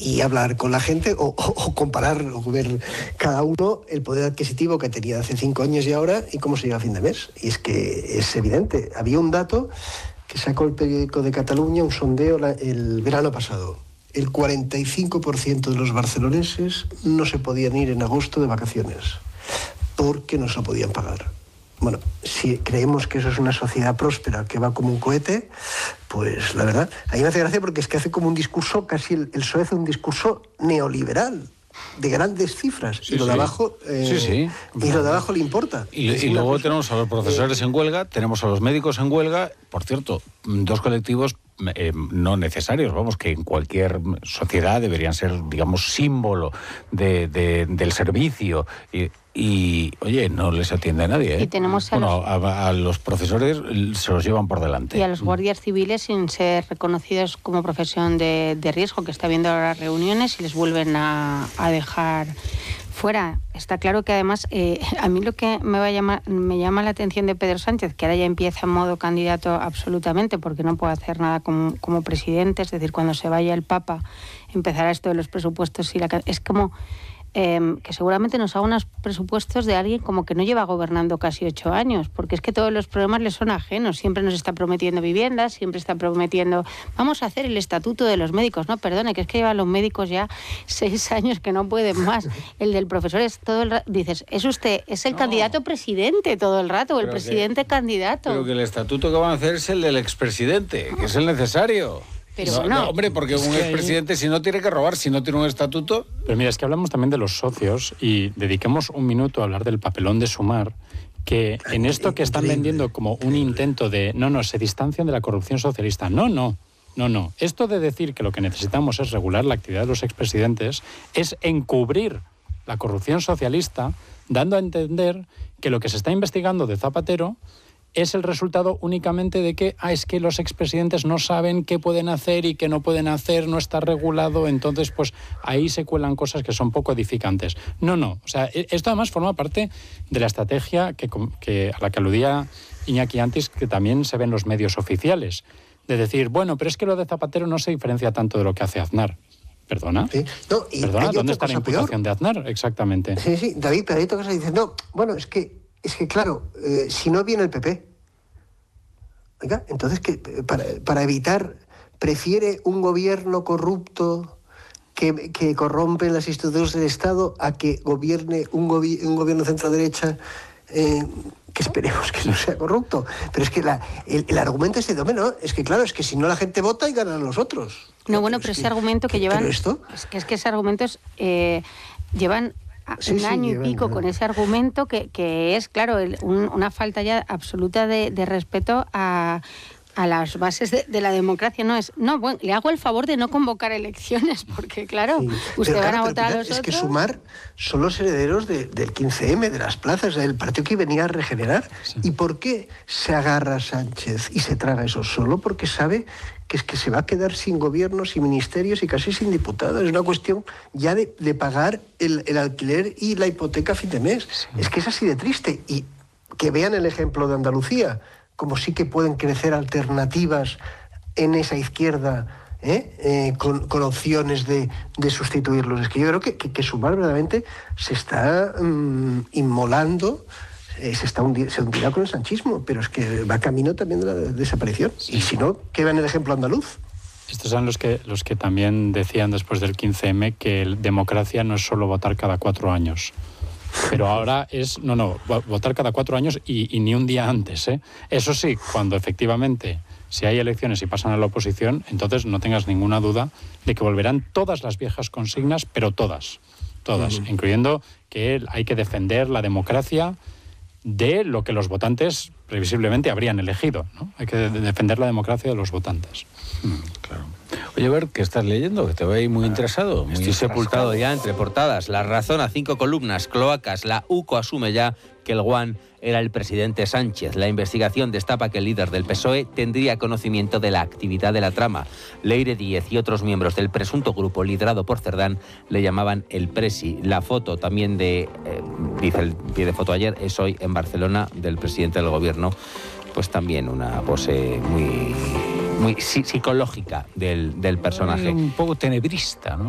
y hablar con la gente o comparar o ver cada uno el poder adquisitivo que tenía hace 5 años y ahora y cómo se llega a fin de mes. Y es que es evidente. Había un dato que sacó el periódico de Cataluña, un sondeo el verano pasado. El 45% de los barceloneses no se podían ir en agosto de vacaciones porque no se lo podían pagar. Bueno, si creemos que eso es una sociedad próspera que va como un cohete, pues la verdad, a mí me hace gracia porque es que hace como un discurso, casi el PSOE hace un discurso neoliberal, de grandes cifras, sí, y lo de abajo y lo de abajo le importa. Y luego tenemos a los profesores en huelga, tenemos a los médicos en huelga, por cierto, 2 colectivos no necesarios, vamos, que en cualquier sociedad deberían ser, digamos, símbolo del servicio y oye, no les atiende a nadie, ¿eh? Y tenemos a los profesores se los llevan por delante. Y a los guardias civiles sin ser reconocidos como profesión de riesgo, que está viendo ahora reuniones y les vuelven a dejar fuera. Está claro que además a mí lo que me llama la atención de Pedro Sánchez, que ahora ya empieza en modo candidato absolutamente, porque no puede hacer nada como presidente, es decir, cuando se vaya el Papa empezará esto de los presupuestos y es como que seguramente nos haga unos presupuestos de alguien como que no lleva gobernando casi 8 años, porque es que todos los problemas le son ajenos. Siempre nos está prometiendo viviendas, siempre está prometiendo vamos a hacer el estatuto de los médicos. No, perdone, que es que llevan los médicos ya 6 años que no pueden más. El del profesor es todo el rato, dices, es el candidato presidente todo el rato, o el presidente candidato. Pero que el estatuto que van a hacer es el del expresidente, que es el necesario. Pero no, hombre, porque un expresidente, si no tiene que robar, si no tiene un estatuto... Pero mira, es que hablamos también de los socios y dediquemos un minuto a hablar del papelón de Sumar, que en esto que están vendiendo como un intento de... No, se distancian de la corrupción socialista. No. Esto de decir que lo que necesitamos es regular la actividad de los expresidentes es encubrir la corrupción socialista, dando a entender que lo que se está investigando de Zapatero es el resultado únicamente de que es que los expresidentes no saben qué pueden hacer y qué no pueden hacer, no está regulado, entonces pues ahí se cuelan cosas que son poco edificantes. No, o sea, esto además forma parte de la estrategia a la que aludía Iñaki antes, que también se ve en los medios oficiales, de decir, bueno, pero es que lo de Zapatero no se diferencia tanto de lo que hace Aznar. ¿Perdona? Sí. No, ¿Perdona? ¿Dónde está la imputación de Aznar? Exactamente. Sí, David, pero hay otra cosa que dice, no, bueno, es que claro, si no viene el PP, oiga, entonces que para evitar, prefiere un gobierno corrupto que corrompe las instituciones del Estado a que gobierne un gobierno centro-derecha que esperemos que no sea corrupto. Pero es que el argumento es de no, es que claro, es que si no la gente vota y ganan los otros. No, bueno, pero ese argumento que llevan... Es que ese argumento llevan... un año y pico con ese argumento que es, claro, una falta ya absoluta de respeto a las bases de la democracia. Bueno, le hago el favor de no convocar elecciones, porque claro, usted van a votar a los otros. Es que Sumar son los herederos del 15M, de las plazas, del partido que venía a regenerar. Sí. ¿Y por qué se agarra a Sánchez y se traga eso? Solo porque sabe que es que se va a quedar sin gobierno, sin ministerios y casi sin diputados. Es una cuestión ya de pagar el alquiler y la hipoteca a fin de mes. Sí. Es que es así de triste. Y que vean el ejemplo de Andalucía, como sí que pueden crecer alternativas en esa izquierda, con opciones de sustituirlos. Es que yo creo que Sumar verdaderamente se está inmolando, se hundirá con el sanchismo, pero es que va camino también de la desaparición. Sí. Y si no, que vean el ejemplo andaluz. Estos eran los que también decían después del 15M que democracia no es solo votar cada 4 años. Pero ahora es, votar cada 4 años y ni un día antes, ¿eh? Eso sí, cuando efectivamente, si hay elecciones y pasan a la oposición, entonces no tengas ninguna duda de que volverán todas las viejas consignas, pero todas, incluyendo que hay que defender la democracia de lo que los votantes previsiblemente habrían elegido, ¿no? Hay que defender la democracia de los votantes. Claro. Oye, a ver, ¿qué estás leyendo? Que te veo ahí muy interesado. Estoy sepultado ya entre portadas. La Razón a 5 columnas, cloacas. La UCO asume ya que el guan era el presidente Sánchez. La investigación destapa que el líder del PSOE tendría conocimiento de la actividad de la trama. Leire Díez y otros miembros del presunto grupo liderado por Cerdán le llamaban el Presi. La foto también dice el pie de foto ayer, es hoy en Barcelona, del presidente del gobierno. Pues también una pose muy psicológica del personaje. Un poco tenebrista, ¿no?